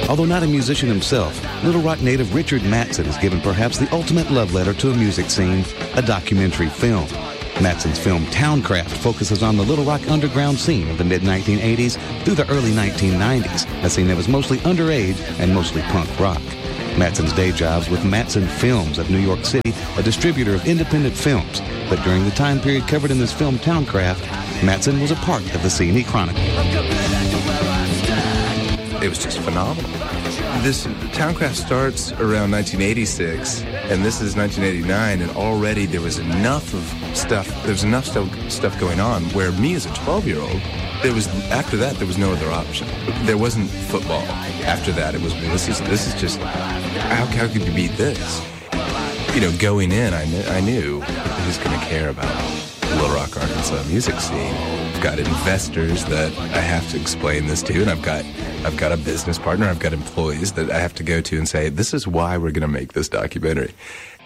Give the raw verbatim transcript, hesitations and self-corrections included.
Although not a musician himself, Little Rock native Richard Mattson has given perhaps the ultimate love letter to a music scene, a documentary film. Mattson's film Towncraft focuses on the Little Rock underground scene of the mid nineteen eighties through the early nineteen nineties, a scene that was mostly underage and mostly punk rock. Mattson's day jobs with Mattson Films of New York City, a distributor of independent films. But during the time period covered in this film Towncraft, Mattson was a part of the scene he chronicled. It was just phenomenal. This Towncraft starts around nineteen eighty-six, and this is nineteen eighty-nine, and already there was enough of stuff, there was enough stuff, stuff going on where me as a twelve-year-old, there was, after that, there was no other option. There wasn't football. After that, it was, well, this is, this is just, how, how could you beat this? You know, going in, I knew, I knew who's going to care about the Little Rock, Arkansas music scene. I've got investors that I have to explain this to, and I've got I've got a business partner, I've got employees that I have to go to and say, this is why we're going to make this documentary.